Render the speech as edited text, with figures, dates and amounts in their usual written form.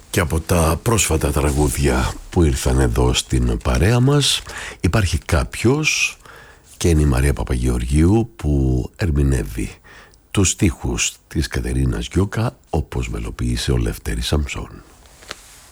Και από τα πρόσφατα τραγούδια που ήρθαν εδώ στην παρέα μας υπάρχει κάποιος, και είναι η Μαρία Παπαγεωργίου, που ερμηνεύει τους στίχους της Κατερίνας Γιώκα όπως μελοποίησε ο Λευτέρης Σαμψόν.